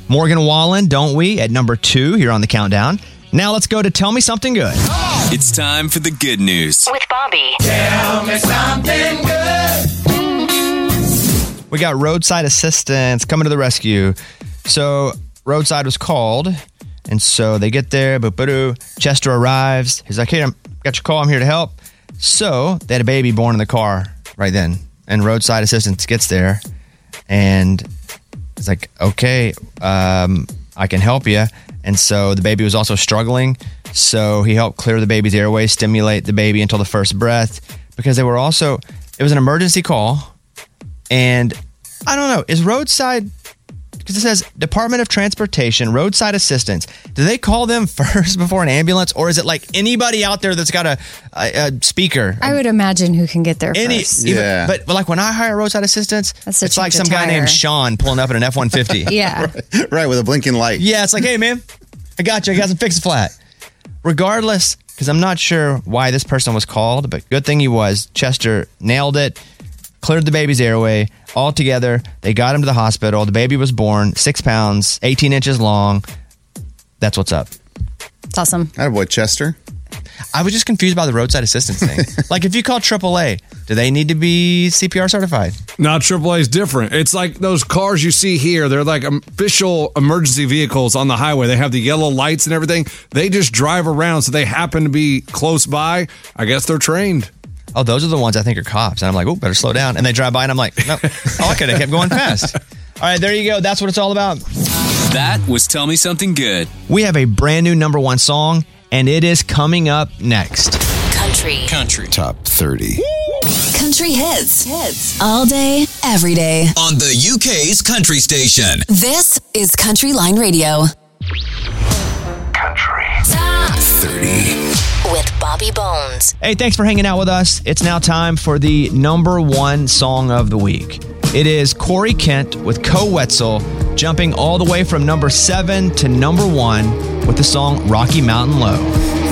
Morgan Wallen, Don't We, at number 2 here on the countdown. Now let's go to Tell Me Something Good. It's time for the good news. With Bobby. Tell me something good. We got roadside assistance coming to the rescue. So roadside was called, and so they get there. Chester arrives. He's like, hey, I got your call. I'm here to help. So they had a baby born in the car right then, and roadside assistance gets there, and it's like, okay, I can help you. And so the baby was also struggling. So he helped clear the baby's airway, stimulate the baby until the first breath, because it was an emergency call. And I don't know, is roadside, because it says Department of Transportation, roadside assistance. Do they call them first before an ambulance? Or is it like anybody out there that's got a speaker? I would imagine who can get there first. But like when I hire roadside assistance, That's a it's like cheap some guy attire. named Sean pulling up in an F-150. Yeah. Right, with a blinking light. Yeah, it's like, hey, man, I got you. I got some fix flat. Regardless, because I'm not sure why this person was called, but good thing he was. Chester nailed it, cleared the baby's airway. All together, they got him to the hospital. The baby was born, 6 pounds, 18 inches long. That's what's up. It's awesome. Attaboy, Chester. I was just confused by the roadside assistance thing. Like, if you call AAA, do they need to be CPR certified? No, AAA is different. It's like those cars you see here. They're like official emergency vehicles on the highway. They have the yellow lights and everything. They just drive around, so they happen to be close by. I guess they're trained. Oh, those are the ones I think are cops. And I'm like, oh, better slow down. And they drive by and I'm like, no. Oh, I could have kept going fast. All right, there you go. That's what it's all about. That was Tell Me Something Good. We have a brand new number 1 song, and it is coming up next. Country. Top 30. Country hits. All day, every day. On the UK's country station. This is Country Line Radio. Country. Top 30. With Bobby Bones. Hey, thanks for hanging out with us. It's now time for the number 1 song of the week. It is Corey Kent with Co Wetzel, jumping all the way from number 7 to number 1 with the song Rocky Mountain Low.